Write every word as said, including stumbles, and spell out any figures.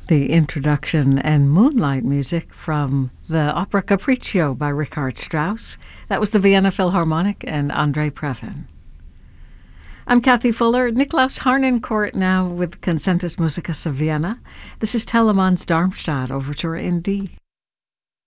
The introduction and moonlight music from the opera Capriccio by Richard Strauss. That was the Vienna Philharmonic and Andrei Previn. I'm Kathy Fuller. Niklaus Harnoncourt now with Concentus Musicus of Vienna. This is Telemann's Darmstadt Overture in D.